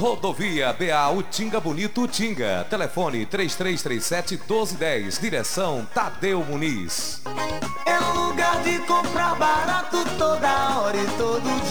Rodovia BA Utinga Bonito Utinga. Telefone 3337-1210. Direção Tadeu Muniz. É um lugar de comprar barato toda hora e todo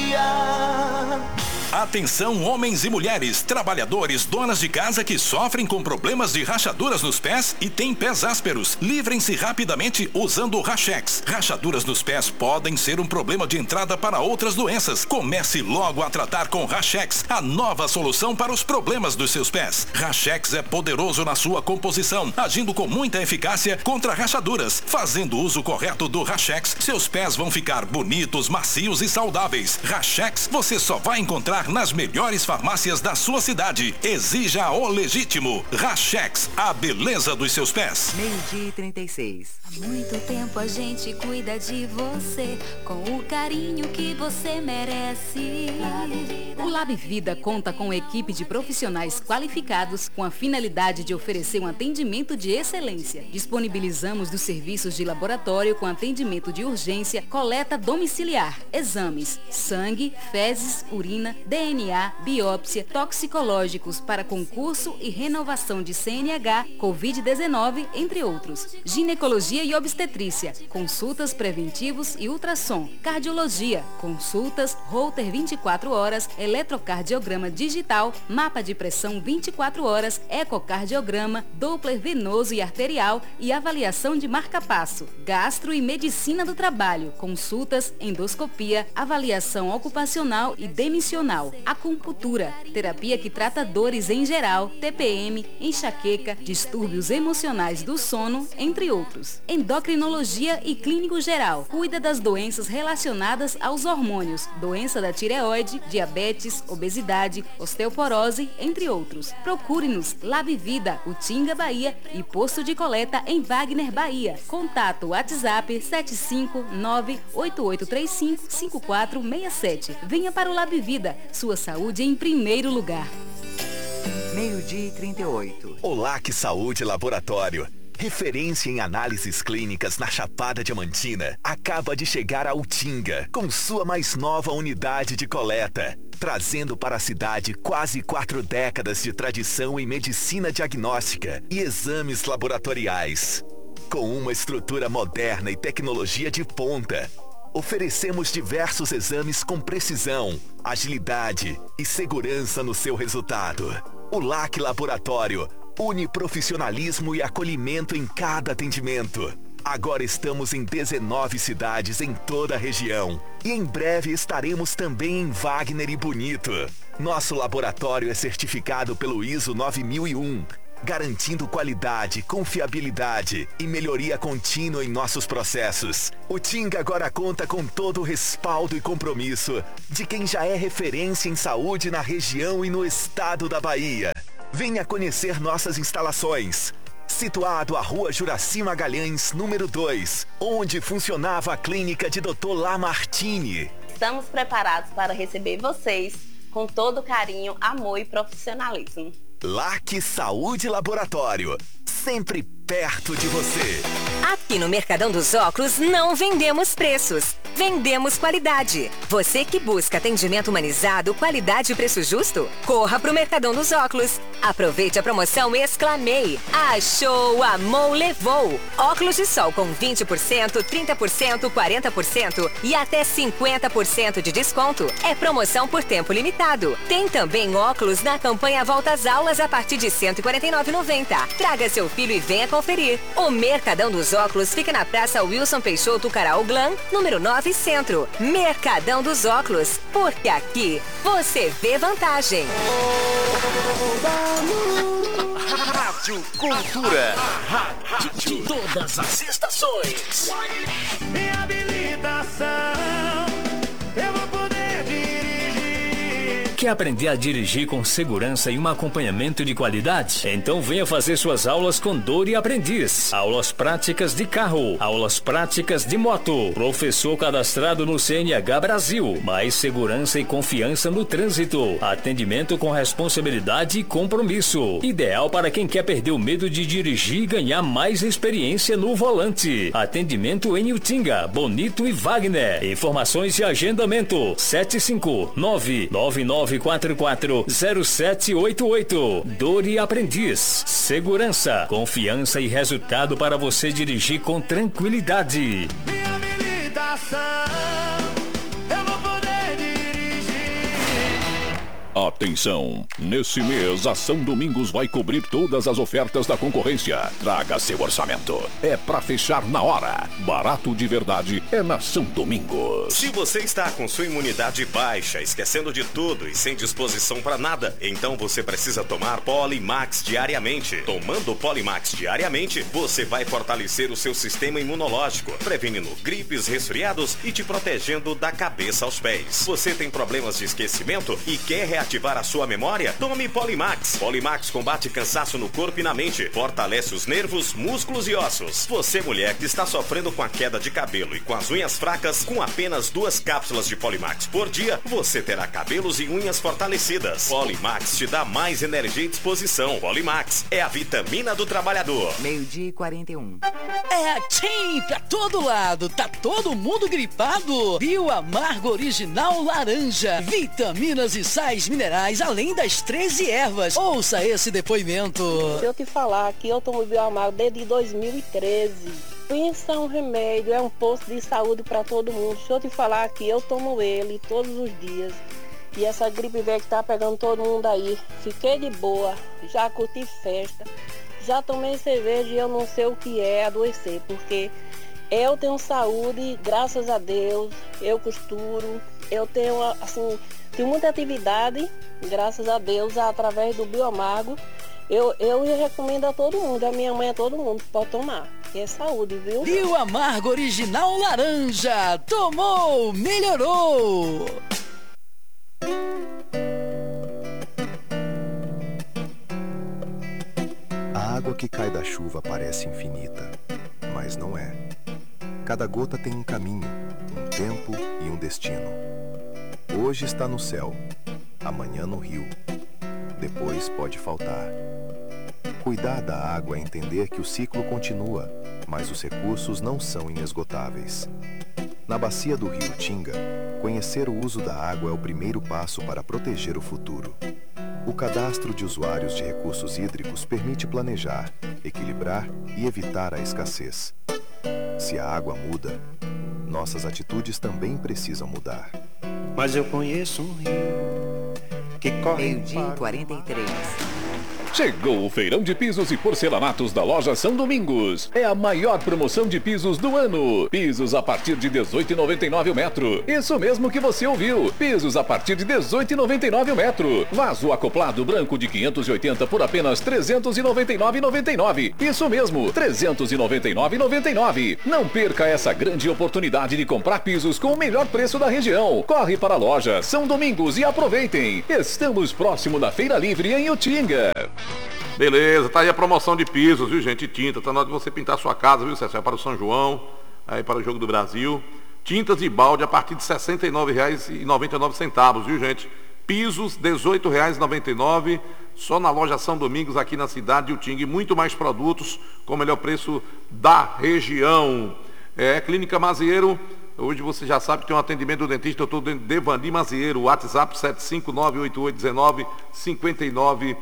dia. Atenção, homens e mulheres, trabalhadores, donas de casa que sofrem com problemas de rachaduras nos pés e têm pés ásperos. Livrem-se rapidamente usando o Rachex. Rachaduras nos pés podem ser um problema de entrada para outras doenças. Comece logo a tratar com Rachex, a nova solução para os problemas dos seus pés. Rachex é poderoso na sua composição, agindo com muita eficácia contra rachaduras. Fazendo uso correto do Rachex, seus pés vão ficar bonitos, macios e saudáveis. Rachex você só vai encontrar nas melhores farmácias da sua cidade. Exija o legítimo. Rachex, a beleza dos seus pés. 12:36. Há muito tempo a gente cuida de você, com o carinho que você merece. O Lab Vida conta com equipe de profissionais qualificados com a finalidade de oferecer um atendimento de excelência. Disponibilizamos os serviços de laboratório com atendimento de urgência, coleta domiciliar, exames, sangue, fezes, urina, DNA, biópsia, toxicológicos para concurso e renovação de CNH, Covid-19, entre outros. Ginecologia e obstetrícia, consultas preventivos e ultrassom. Cardiologia, consultas, Holter 24 horas, eletrocardiograma digital, mapa de pressão 24 horas, ecocardiograma, Doppler venoso e arterial e avaliação de marca-passo. Gastro e medicina do trabalho, consultas, endoscopia, avaliação ocupacional e demissional. Acupuntura, terapia que trata dores em geral, TPM, enxaqueca, distúrbios emocionais do sono, entre outros. Endocrinologia e clínico geral, cuida das doenças relacionadas aos hormônios, doença da tireoide, diabetes, obesidade, osteoporose, entre outros. Procure-nos Lab Vida, Utinga, Bahia e posto de coleta em Wagner, Bahia. Contato WhatsApp 75988355467. Venha para o Lab Vida, sua saúde em primeiro lugar. 12:38. Olá, que Saúde Laboratório. Referência em análises clínicas na Chapada Diamantina, acaba de chegar a Utinga, com sua mais nova unidade de coleta, trazendo para a cidade quase 4 décadas de tradição em medicina diagnóstica e exames laboratoriais. Com uma estrutura moderna e tecnologia de ponta, oferecemos diversos exames com precisão, agilidade e segurança no seu resultado. O LAC Laboratório une profissionalismo e acolhimento em cada atendimento. Agora estamos em 19 cidades em toda a região e em breve estaremos também em Wagner e Bonito. Nosso laboratório é certificado pelo ISO 9001, garantindo qualidade, confiabilidade e melhoria contínua em nossos processos. O Utinga agora conta com todo o respaldo e compromisso de quem já é referência em saúde na região e no estado da Bahia. Venha conhecer nossas instalações. Situado à Rua Juraci Magalhães, número 2, onde funcionava a clínica de Dr. Lamartine. Estamos preparados para receber vocês com todo carinho, amor e profissionalismo. LAC Saúde Laboratório, sempre perto de você. Aqui no Mercadão dos Óculos não vendemos preços, vendemos qualidade. Você que busca atendimento humanizado, qualidade e preço justo, corra pro Mercadão dos Óculos. Aproveite a promoção Exclamei. Achou, amou, levou. Óculos de sol com 20%, 30%, 40% e até 50% de desconto. É promoção por tempo limitado. Tem também óculos na campanha Volta às Aulas a partir de R$ 149,90. Traga seu filho e venha conferir. O Mercadão dos Óculos fica na Praça Wilson Peixoto Caraú-Glan, número 9 Centro. Mercadão dos Óculos, porque aqui você vê vantagem. Rádio Cultura. Rádio de todas as estações. Reabilitação, eu vou poder dirigir. Quer aprender a dirigir com segurança e um acompanhamento de qualidade? Então venha fazer suas aulas com Dori Aprendiz. Aulas práticas de carro, aulas práticas de moto. Professor cadastrado no CNH Brasil. Mais segurança e confiança no trânsito. Atendimento com responsabilidade e compromisso. Ideal para quem quer perder o medo de dirigir e ganhar mais experiência no volante. Atendimento em Utinga, Bonito e Wagner. Informações e agendamento 75999 9440788. Dori Aprendiz. Segurança, confiança e resultado para você dirigir com tranquilidade. Minha habilitação, eu vou poder dirigir. Atenção! Nesse mês, a São Domingos vai cobrir todas as ofertas da concorrência. Traga seu orçamento. É pra fechar na hora. Barato de verdade é na São Domingos. Se você está com sua imunidade baixa, esquecendo de tudo e sem disposição para nada, então você precisa tomar Polimax diariamente. Tomando Polimax diariamente, você vai fortalecer o seu sistema imunológico, prevenindo gripes, resfriados e te protegendo da cabeça aos pés. Você tem problemas de esquecimento e quer reativar a sua memória? Tome Polimax. Polimax combate cansaço no corpo e na mente, fortalece os nervos, músculos e ossos. Você, mulher que está sofrendo com a queda de cabelo e com as unhas fracas, com apenas 2 cápsulas de Polimax por dia, você terá cabelos e unhas fortalecidas. Polimax te dá mais energia e disposição. Polimax é a vitamina do trabalhador. 12h41. É a TIM pra todo lado. Tá todo mundo gripado? Bio Amargo Original Laranja. Vitaminas e sais minerais, além das 13 ervas. Ouça esse depoimento. Se eu te falar que eu tomo Bio Amargo desde 2013, pensa um remédio, é um posto de saúde para todo mundo. Se eu te falar que eu tomo ele todos os dias, e essa gripe velha que tá pegando todo mundo aí, fiquei de boa, já curti festa, já tomei cerveja e eu não sei o que é adoecer, porque eu tenho saúde, graças a Deus, eu costuro, eu tenho, assim, tenho muita atividade, graças a Deus, através do Bio Amargo. Eu recomendo a todo mundo, a minha mãe, a todo mundo, pode tomar, que é saúde, viu? Bio Amargo Original Laranja, tomou, melhorou! A água que cai da chuva parece infinita, mas não é. Cada gota tem um caminho, um tempo e um destino. Hoje está no céu, amanhã no rio. Depois pode faltar. Cuidar da água é entender que o ciclo continua, mas os recursos não são inesgotáveis. Na bacia do rio Tinga, conhecer o uso da água é o primeiro passo para proteger o futuro. O cadastro de usuários de recursos hídricos permite planejar, equilibrar e evitar a escassez. Se a água muda, nossas atitudes também precisam mudar. Mas eu conheço um rio que corre... 12h43. Chegou o feirão de pisos e porcelanatos da loja São Domingos. É a maior promoção de pisos do ano. Pisos a partir de R$ 18,99 o metro. Isso mesmo que você ouviu. Pisos a partir de R$ 18,99 o metro. Vaso acoplado branco de 580 por apenas R$ 399,99. Isso mesmo, R$ 399,99. Não perca essa grande oportunidade de comprar pisos com o melhor preço da região. Corre para a loja São Domingos e aproveitem. Estamos próximo da Feira Livre em Utinga. Beleza, tá aí a promoção de pisos, viu, gente? Tinta, tá na hora de você pintar sua casa, viu, César? Para o São João, aí para o Jogo do Brasil. Tintas e balde a partir de R$ 69,99, viu, gente? Pisos, R$ 18,99, só na loja São Domingos, aqui na cidade de Utinga. E muito mais produtos, com o melhor preço da região. Clínica Mazieiro, hoje você já sabe que tem um atendimento do dentista, doutor Devani Mazieiro, WhatsApp 75988195914.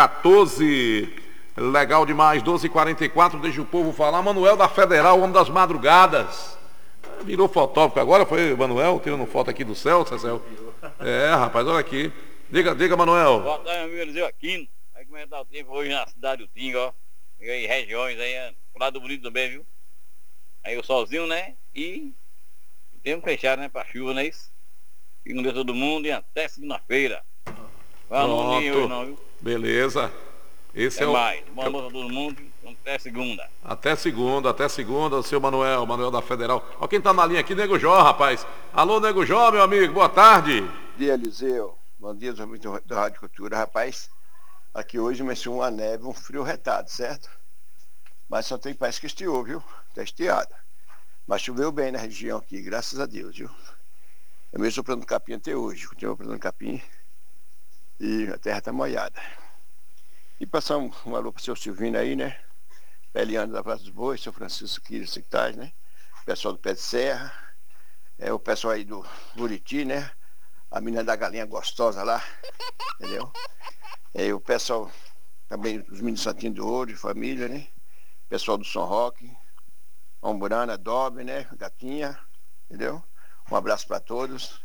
Legal demais, 12h44, deixa o povo falar. Manuel da Federal, homem das madrugadas. Virou fotógrafo agora, foi Manuel, tirando foto aqui do céu, Cecel. Rapaz, olha aqui. Diga, Manuel. Boa tarde, meu amigo Eliseu Aquino. Aí como é que tá o tempo hoje na cidade do Tinga, ó. E aí, regiões aí, pro lado bonito também, viu? Aí o solzinho, né? E o tempo fechado, né? Pra chuva, não é isso? Fico com Deus todo mundo e até segunda-feira. Pronto. Hoje não, viu? Beleza. Esse é o... mais. Boa noite a todo mundo. Até segunda. Até segunda, seu Manuel da Federal. Olha quem tá na linha aqui, Nego Jó, rapaz. Alô, Nego Jó, meu amigo, boa tarde. Bom dia, Eliseu. Bom dia, amigos da Rádio Cultura. Rapaz, aqui hoje começou uma neve, um frio retado, certo? Mas só tem, parece que estiou, viu? Tá estiado. Mas choveu bem na região aqui, graças a Deus, viu? Eu mesmo estou plantando capim até hoje. Continuo plantando capim. E a terra tá molhada. E passar um alô para o seu Silvino aí, né? Peliano da Praça dos Bois, seu Francisco Quires Secretário, né? O pessoal do Pé de Serra, o pessoal aí do Buriti, né? a menina da galinha gostosa lá, entendeu? E o pessoal, também os meninos Santinho do Ouro, de família, né? Pessoal do São Roque, Omburana, Dobe, né? Gatinha, entendeu? Um abraço para todos.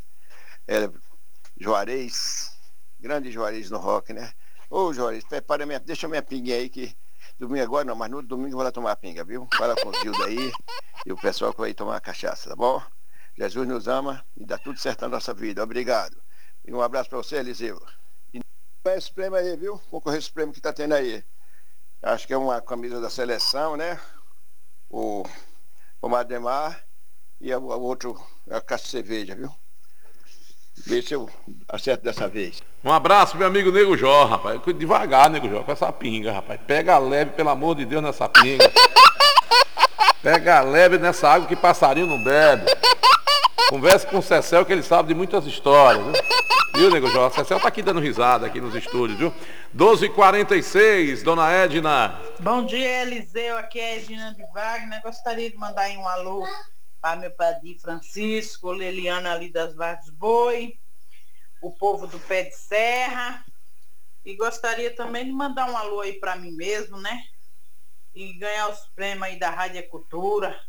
Juarez, grande Juarez no rock, né? Ô Juarez, prepara deixa minha pinga aí que domingo agora não, mas no domingo eu vou lá tomar a pinga, viu? Fala com o Gildo aí e o pessoal que vai tomar a cachaça, tá bom? Jesus nos ama e dá tudo certo na nossa vida. Obrigado. E um abraço para você, Eliseu. E esse prêmio aí, viu? Concorrer esse prêmio que tá tendo aí. Acho que é uma camisa da seleção, né? O Mademar e o outro, a caixa de cerveja, viu? Vê se eu acerto dessa vez. Um abraço, meu amigo Nego Jó, rapaz. Devagar, Nego Jó, com essa pinga, rapaz. Pega leve, pelo amor de Deus, nessa pinga. Pega leve nessa água que passarinho não bebe. Converse com o Cecel, que ele sabe de muitas histórias, viu, Nego Jó? O Cecel tá aqui dando risada aqui nos estúdios, viu? 12h46, dona Edna. Bom dia, Eliseu. Aqui é a Edna de Wagner. Gostaria de mandar aí um alô para meu padrinho Francisco, Leliana ali das Vargas Boi, o povo do Pé de Serra. E gostaria também de mandar um alô aí para mim mesmo, né? E ganhar os prêmios aí da Rádio Cultura.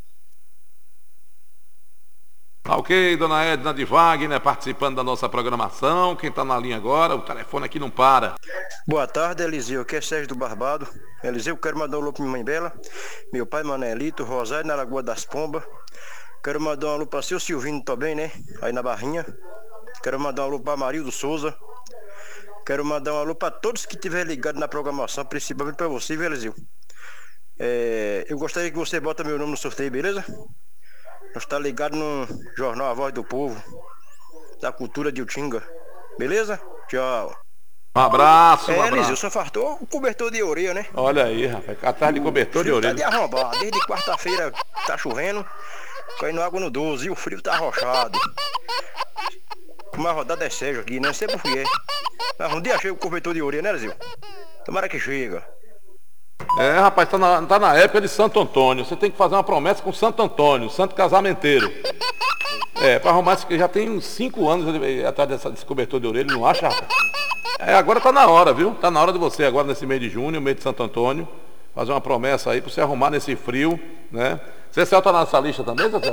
Ok, dona Edna de Wagner, participando da nossa programação. Quem está na linha agora, o telefone aqui não para. Boa tarde, Eliseu. Aqui é Sérgio do Barbado. Eliseu, quero mandar um alô para minha mãe Bela, meu pai Manelito, Rosário na Lagoa das Pombas. Quero mandar um alô para seu Silvino também, né? Aí na Barrinha. Quero mandar um alô para Marildo Souza. Quero mandar um alô para todos que estiverem ligados na programação, principalmente para você, viu, Eliseu? Eu gostaria que você bota meu nome no sorteio, beleza? Nós está ligado no jornal A Voz do Povo, da Cultura de Utinga. Beleza? Tchau. Um abraço, um abraço. Eliseu, só faltou o cobertor de orelha, né? Olha aí, rapaz, atrás de cobertor de orelha. Tá de arrombar. Desde quarta-feira tá chovendo, caindo água no 12 e o frio tá arrochado. Uma rodada é Sérgio aqui, né? Sempre fui. Mas um dia chega o cobertor de orelha, né, Eliseu? Tomara que chega. Rapaz, tá na época de Santo Antônio. Você tem que fazer uma promessa com Santo Antônio, santo casamenteiro. Pra arrumar isso, que já tem uns 5 anos atrás desse cobertor de orelha, não acha, rapaz? Agora tá na hora, viu? Tá na hora de você agora nesse mês de junho, mês de Santo Antônio, fazer uma promessa aí pra você arrumar nesse frio, né? Cecel tá nessa lista também, Cecel?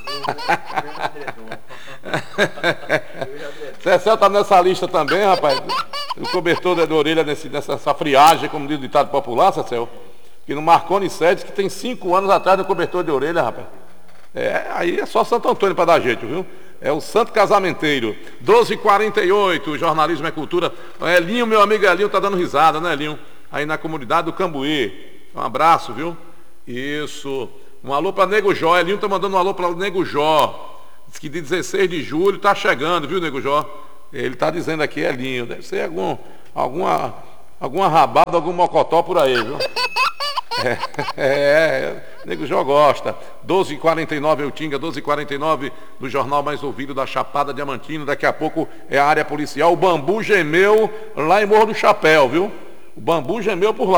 Cecel tá nessa lista também, rapaz. O cobertor de orelha nessa friagem, como diz o ditado popular, Cecel, que no Marconi Sedes, que tem 5 anos atrás do cobertor de orelha, rapaz. Aí é só Santo Antônio para dar jeito, viu? É o santo casamenteiro. 12h48, jornalismo é cultura. Elinho, meu amigo Elinho, tá dando risada, né, Elinho? Aí na comunidade do Cambuí. Um abraço, viu? Isso. Um alô para Nego Jó. Elinho tá mandando um alô para Nego Jó. Diz que de 16 de julho tá chegando, viu, Nego Jó? Ele tá dizendo aqui, Elinho. Deve ser alguma rabada, algum mocotó por aí, viu? Nego Jó gosta. 12h49, Utinga, 12h49 do jornal mais ouvido da Chapada Diamantina. Daqui a pouco é a área policial. O bambu gemeu lá em Morro do Chapéu, viu? O bambu gemeu por lá.